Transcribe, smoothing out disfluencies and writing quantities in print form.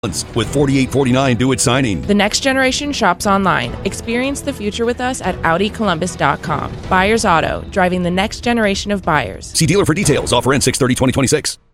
with $48.49 due at signing. The next generation shops online. Experience the future with us at AudiColumbus.com. Buyers Auto, driving the next generation of buyers. See dealer for details. Offer ends 6/30/2026.